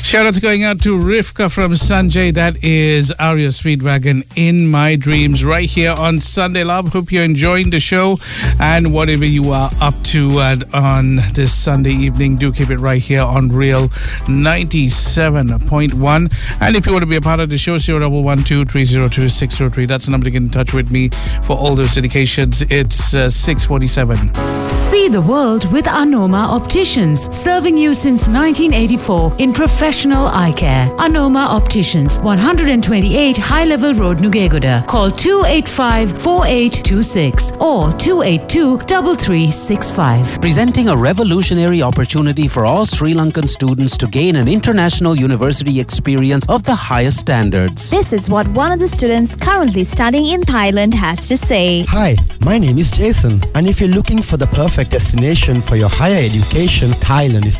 Shout out going out to Rivka from Sanjay. That is Aria Speedwagon in My Dreams right here on Sunday Love. Hope you're enjoying the show, and whatever you are up to on this Sunday evening, do keep it right here on Real 97.1. And if you want to be a part of the show, 0112-302-603. That's the number to get in touch with me for all those dedications. It's 6:47. See the world with Anoma Opticians, serving you since 1984 in professional eye care. Anoma Opticians, 128 High Level Road, Nugegoda. Call 285-4826 or 282-3365. Presenting a revolutionary opportunity for all Sri Lankan students to gain an international university experience of the highest standards. This is what one of the students currently studying in Thailand has to say. Hi, my name is Jason, and if you're looking for the perfect destination for your higher education, Thailand is